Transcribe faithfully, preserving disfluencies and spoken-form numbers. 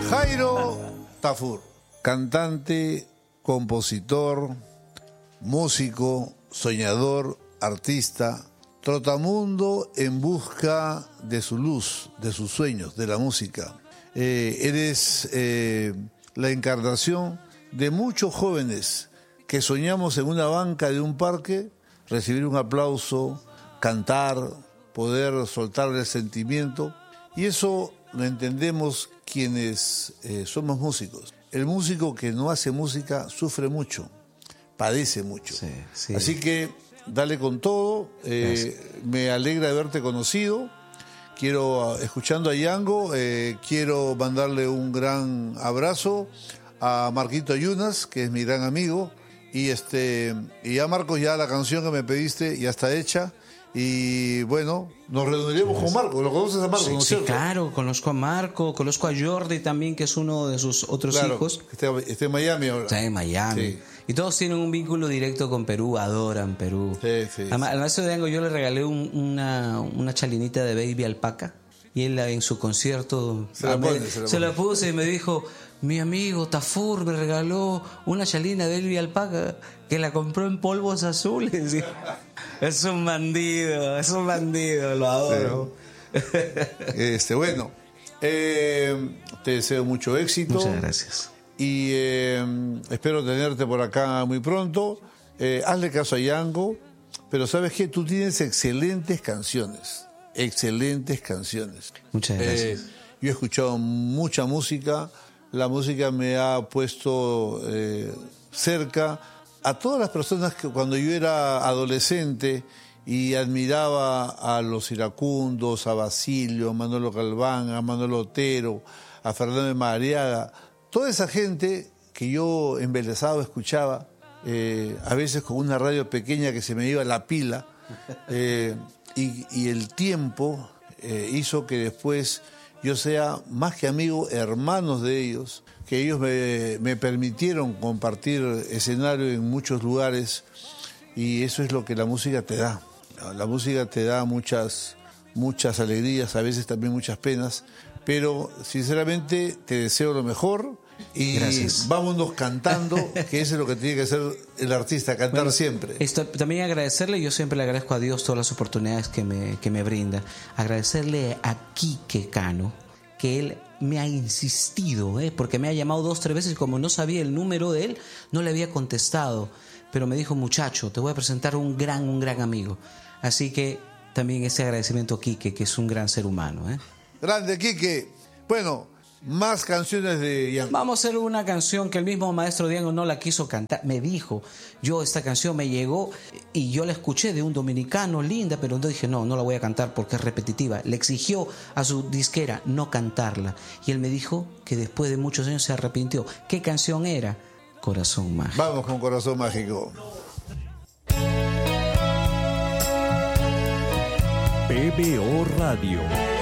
Jairo Tafur, cantante, compositor, músico, soñador, artista, trotamundo en busca de su luz, de sus sueños, de la música. Eh, eres eh, la encarnación de muchos jóvenes que soñamos en una banca de un parque, recibir un aplauso, cantar, poder soltar el sentimiento, y eso lo entendemos quienes eh, somos músicos. El músico que no hace música sufre mucho, padece mucho. Sí, sí. Así que dale con todo, eh, me alegra haberte conocido. Quiero, escuchando a Yango, eh, quiero mandarle un gran abrazo a Marquito Yunas, que es mi gran amigo, y este y ya Marcos, ya la canción que me pediste ya está hecha. Y bueno, nos reuniremos con Marco. ¿Lo conoces a Marco? Sí, ¿no es sí, cierto? claro, conozco a Marco, conozco a Jordi también, que es uno de sus otros claro, hijos. Está, está en Miami ahora. Está en Miami. Sí. Y todos tienen un vínculo directo con Perú, adoran Perú. Sí, sí, al, sí. al maestro Diango yo le regalé un, una, una chalinita de Baby Alpaca, y él en su concierto se la, pone, se la, se la puse y me dijo: mi amigo Tafur me regaló una chalina de Baby Alpaca que la compró en polvos azules. Es un bandido, es un bandido, lo adoro. Sí. Este, bueno, eh, te deseo mucho éxito. Muchas gracias. Y eh, espero tenerte por acá muy pronto. Eh, hazle caso a Yango, pero ¿sabes qué? Tú tienes excelentes canciones, excelentes canciones. Muchas gracias. Eh, yo he escuchado mucha música, la música me ha puesto eh, cerca a todas las personas que cuando yo era adolescente y admiraba a los iracundos, a Basilio, a Manolo Galván, a Manuel Otero, a Fernando de Madariaga, toda esa gente que yo embelesado escuchaba, eh, a veces con una radio pequeña que se me iba la pila, eh, y, y el tiempo eh, hizo que después yo sea más que amigo, hermanos de ellos, que ellos me, me permitieron compartir escenario en muchos lugares, y eso es lo que la música te da. La música te da muchas, muchas alegrías, a veces también muchas penas, pero sinceramente te deseo lo mejor y gracias. Vámonos cantando, que eso es lo que tiene que hacer el artista, cantar bueno, siempre. Esto, también agradecerle, yo siempre le agradezco a Dios todas las oportunidades que me, que me brinda. Agradecerle a Quique Cano, que él me ha insistido, ¿eh? porque me ha llamado dos, tres veces y como no sabía el número de él, no le había contestado. Pero me dijo: muchacho, te voy a presentar un gran, un gran amigo. Así que también ese agradecimiento a Quique, que es un gran ser humano. ¿eh? Grande, Quique. Bueno, más canciones de Yango. Vamos a hacer una canción que el mismo maestro Diango no la quiso cantar. Me dijo, yo esta canción me llegó y yo la escuché de un dominicano, linda, pero yo dije, no, no la voy a cantar porque es repetitiva. Le exigió a su disquera no cantarla. Y él me dijo que después de muchos años se arrepintió. ¿Qué canción era? Corazón Mágico. Vamos con Corazón Mágico. P B O Radio.